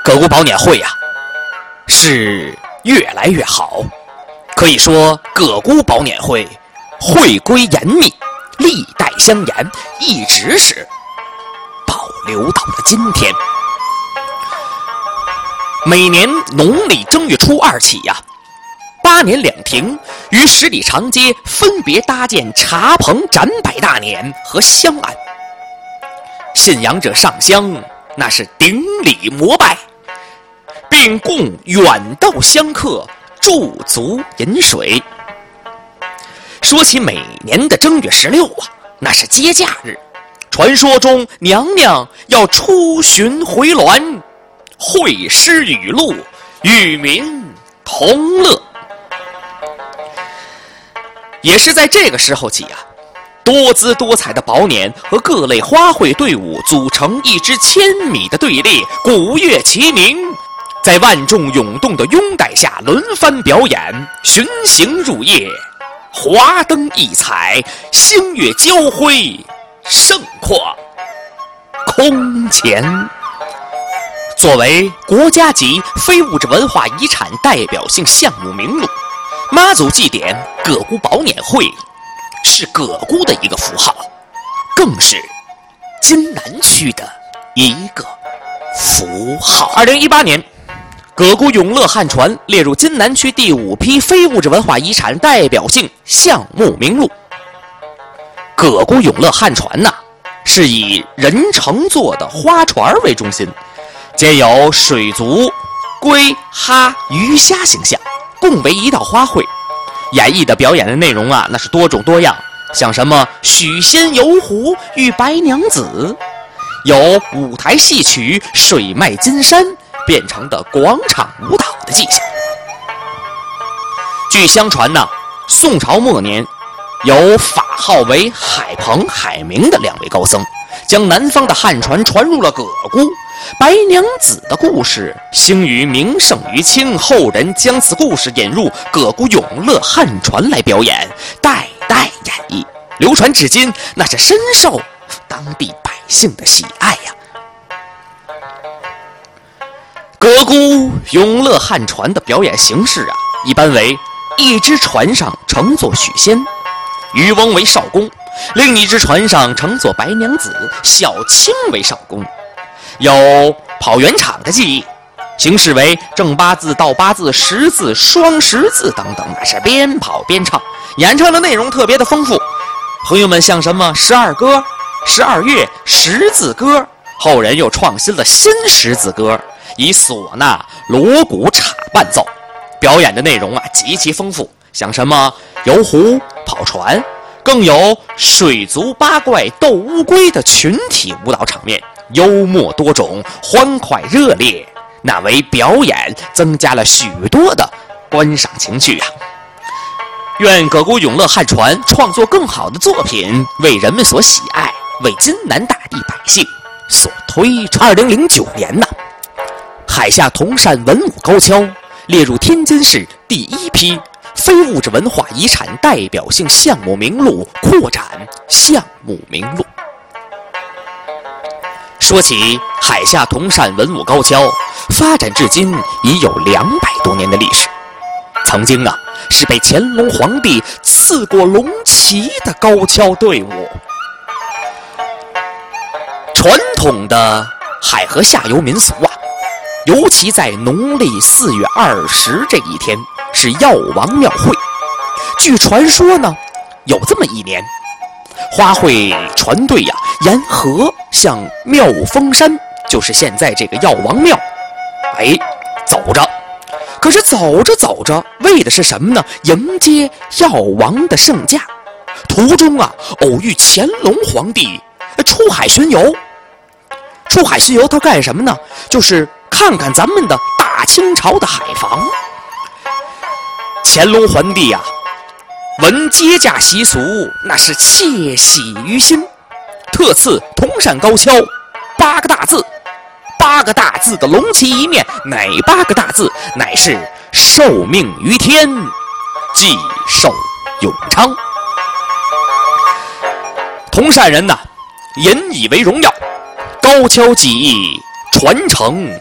葛沽保年会呀，是越来越好。可以说，葛沽保年会会规严密，历代相沿，一直是保留到了今天。每年农历正月初2起呀，8年2亭于十里长街分别搭建茶棚、展摆大撵和香案，信仰者上香，那是顶礼膜拜，并供远道香客驻足饮水。说起每年的正月16啊，那是接驾日，传说中娘娘要出巡回銮，会诗语录，与民同乐。也是在这个时候起啊，多姿多彩的宝撵和各类花卉队伍组成一支1000米的队列，鼓乐齐鸣，在万众涌动的拥戴下轮番表演，巡行入夜，华灯异彩，星月交辉，盛况空前。作为国家级非物质文化遗产代表性项目名录，妈祖祭典葛沽保年会是葛沽的一个符号，更是津南区的一个符号。2018年，葛沽永乐汉船列入津南区第5批非物质文化遗产代表性项目名录。葛沽永乐汉船呢，是以人乘坐的花船为中心，兼有水族、龟、哈、鱼虾形象，共为一道花卉。演绎的表演的内容啊，那是多种多样，像什么许仙游湖与白娘子，有舞台戏曲水脉金山变成的广场舞蹈的迹象。据相传呢，宋朝末年，有法号为海鹏、海明的2位高僧，将南方的汉船传入了葛沽。白娘子的故事兴于名盛于清，后人将此故事引入葛沽永乐汉船来表演，代代演绎，流传至今，那是深受当地百姓的喜爱呀。葛沽永乐汉船的表演形式啊，一般为一只船上乘坐许仙，渔翁为少公，另一只船上乘坐白娘子，小青为少公。有跑圆场的技艺，形式为正八字、倒八字、十字、双十字等等，那是边跑边唱，演唱的内容特别的丰富。朋友们像什么12歌、12乐、十字歌，后人又创新了新十字歌，以唢呐、锣鼓镲伴奏，表演的内容啊极其丰富，像什么游湖、跑船，更有水族八怪、斗乌龟的群体舞蹈场面，幽默多种，欢快热烈，那为表演增加了许多的观赏情趣啊！愿葛沽永乐汉船创作更好的作品，为人们所喜爱，为津南大地百姓所推崇。2009年呢，海下铜山文武高跷列入天津市第1批非物质文化遗产代表性项目名录扩展项目名录。说起海下铜山文武高跷，发展至今已有200多年的历史。曾经啊，是被乾隆皇帝赐过龙旗的高跷队伍。传统的海河下游民俗啊，尤其在农历4月20这一天是药王庙会。据传说呢，有这么一年，花卉船队呀，沿河向妙峰山，就是现在这个药王庙，走着。可是走着走着，为的是什么呢？迎接药王的圣驾。途中啊，偶遇乾隆皇帝出海巡游。出海巡游他干什么呢？就是看看咱们的大清朝的海防。乾隆皇帝啊，闻接驾习俗，那是窃喜于心，特赐铜山高跷8个大字，8个大字的龙旗一面，哪8个大字？乃是受命于天，既寿永昌。铜山人呐，引以为荣耀，高跷技艺传承